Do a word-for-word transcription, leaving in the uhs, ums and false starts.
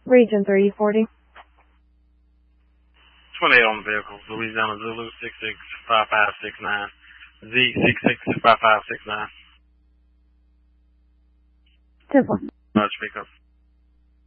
Region three forty. twenty-eight on the vehicle. Louisiana Zulu six six five five six nine. Z six six five five six nine. ten four. Large pickup.